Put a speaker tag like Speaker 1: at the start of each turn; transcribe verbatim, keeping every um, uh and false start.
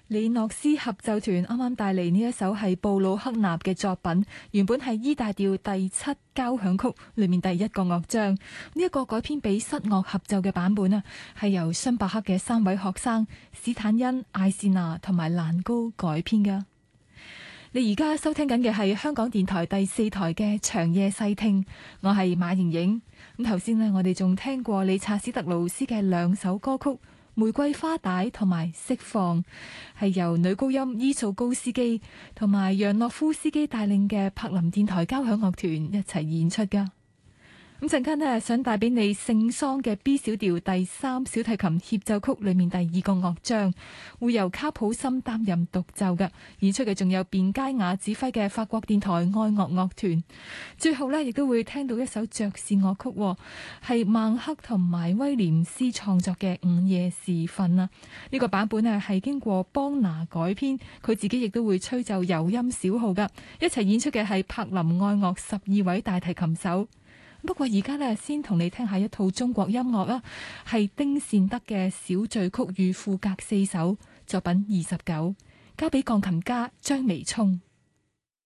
Speaker 1: 李諾斯合奏團啱啱帶嚟呢一首係布魯克納嘅作品，原本係 E 大調第七交響曲裏面第一個樂章。呢、這、一個改編俾室樂合奏嘅版本啊，係由荀伯克嘅三位學生史坦恩、艾士娜同埋蘭高改編噶。你而家收聽緊嘅係香港電台第四台嘅長夜細聽，我係馬瑩瑩。咁頭先呢，我哋仲聽過理查史特勞斯嘅兩首歌曲。玫瑰花帶同埋釋放，係由女高音伊素高斯基同埋楊諾夫斯基帶領嘅柏林電台交響樂團一齊演出噶。咁陣間呢，想帶俾你聖桑嘅 B 小調第三小提琴協奏曲裏面第二個樂章，會由卡普森擔任獨奏嘅。演出嘅仲有便佳雅指揮嘅法國電台愛樂樂團。最後呢，亦都會聽到一首爵士樂曲，係曼克同埋威廉斯創作嘅午夜時分啊。呢、這個版本呢，係經過邦拿改編，佢自己亦都會吹奏柔音小號噶。一齊演出嘅係柏林愛樂十二位大提琴手。不過而家咧，先同你聽下一套中國音樂啦，係丁善德嘅小序曲與賦格四首作品二十九，交俾鋼琴家張眉聰。